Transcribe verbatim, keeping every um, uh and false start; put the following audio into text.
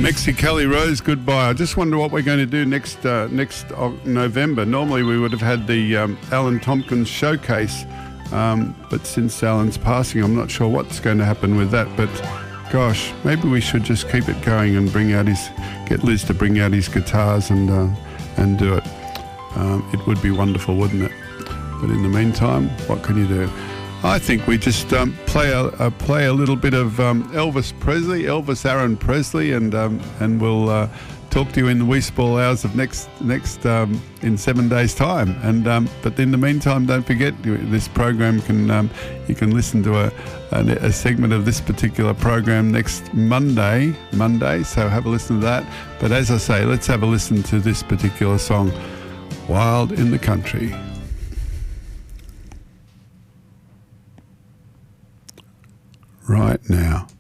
Mexi Kelly Rose, goodbye. I just wonder what we're going to do next uh, next November. Normally we would have had the um, Alan Tompkins showcase, um, but since Alan's passing, I'm not sure what's going to happen with that. But gosh, maybe we should just keep it going and bring out his, get Liz to bring out his guitars and uh, and do it. Um, it would be wonderful, wouldn't it? But in the meantime, what can you do? I think we just um, play a uh, play a little bit of um, Elvis Presley, Elvis Aaron Presley, and um, and we'll uh, talk to you in the wee small hours of next next um, in seven days' time. And um, but in the meantime, don't forget this program can um, you can listen to a, a a segment of this particular program next Monday Monday. So have a listen to that. But as I say, let's have a listen to this particular song, "Wild in the Country." Right now.